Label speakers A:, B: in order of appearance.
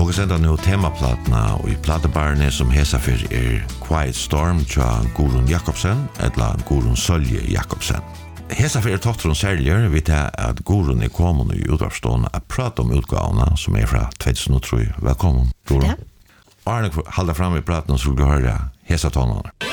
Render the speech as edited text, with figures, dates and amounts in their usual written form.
A: Och sen då nu temaplatna och i platebarne som hesa för Quiet Storm tja Gurun Jakobsen eller Gurun Sölje Jakobsen. Hesa för tottron säljer vet jag att Gurun är kommande i utavstående att prata om utgåvorna som är från 2003. Välkommen, Gurun. Arne, hålla fram i praten så du höra hesa tonen.